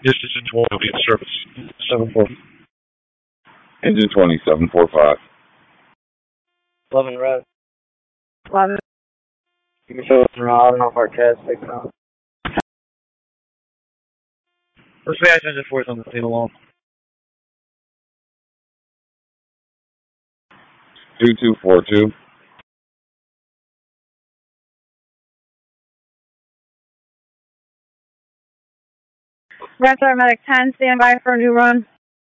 Engine 20 will be in service. 7-4. Engine 20, 745. 11 red. 11. You can show us around. I don't know if our CAD's taken out. Let's say engine 4 is on the same along. 2242. Rest Medic 10, stand by for a new run.